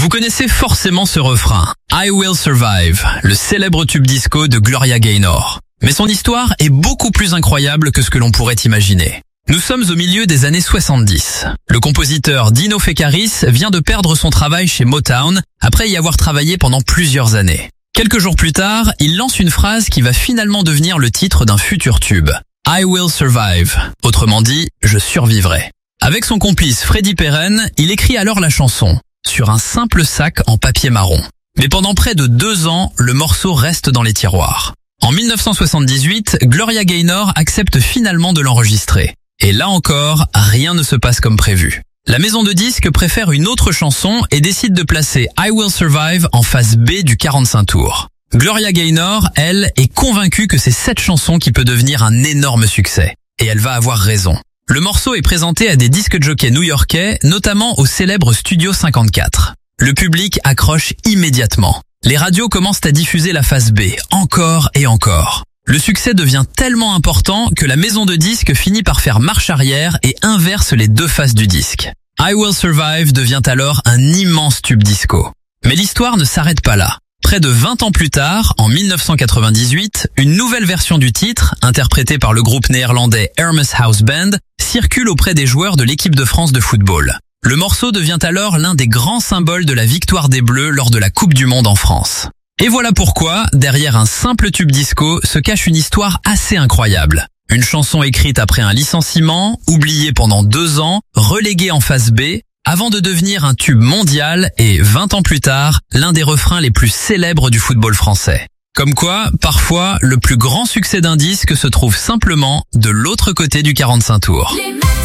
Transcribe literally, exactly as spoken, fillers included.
Vous connaissez forcément ce refrain, I Will Survive, le célèbre tube disco de Gloria Gaynor. Mais son histoire est beaucoup plus incroyable que ce que l'on pourrait imaginer. Nous sommes au milieu des années soixante-dix. Le compositeur Dino Fekaris vient de perdre son travail chez Motown après y avoir travaillé pendant plusieurs années. Quelques jours plus tard, il lance une phrase qui va finalement devenir le titre d'un futur tube. I will survive. Autrement dit, je survivrai. Avec son complice Freddie Perren, il écrit alors la chanson, sur un simple sac en papier marron. Mais pendant près de deux ans, le morceau reste dans les tiroirs. En mille neuf cent soixante-dix-huit, Gloria Gaynor accepte finalement de l'enregistrer. Et là encore, rien ne se passe comme prévu. La maison de disques préfère une autre chanson et décide de placer I Will Survive en face B du quarante-cinq tours. Gloria Gaynor, elle, est convaincue que c'est cette chanson qui peut devenir un énorme succès. Et elle va avoir raison. Le morceau est présenté à des disques jockeys new-yorkais, notamment au célèbre Studio cinquante-quatre. Le public accroche immédiatement. Les radios commencent à diffuser la face B, encore et encore. Le succès devient tellement important que la maison de disques finit par faire marche arrière et inverse les deux faces du disque. I Will Survive devient alors un immense tube disco. Mais l'histoire ne s'arrête pas là. Près de vingt ans plus tard, en mille neuf cent quatre-vingt-dix-huit, une nouvelle version du titre, interprétée par le groupe néerlandais Hermes House Band, circule auprès des joueurs de l'équipe de France de football. Le morceau devient alors l'un des grands symboles de la victoire des Bleus lors de la Coupe du Monde en France. Et voilà pourquoi, derrière un simple tube disco, se cache une histoire assez incroyable. Une chanson écrite après un licenciement, oubliée pendant deux ans, reléguée en face B, avant de devenir un tube mondial et, vingt ans plus tard, l'un des refrains les plus célèbres du football français. Comme quoi, parfois, le plus grand succès d'un disque se trouve simplement de l'autre côté du quarante-cinq tours.